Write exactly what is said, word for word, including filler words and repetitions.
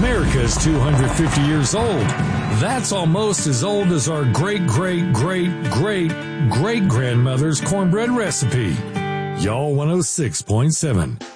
America's two hundred fifty years old. That's almost as old as our great, great, great, great, great grandmother's cornbread recipe. Y'all one oh six point seven.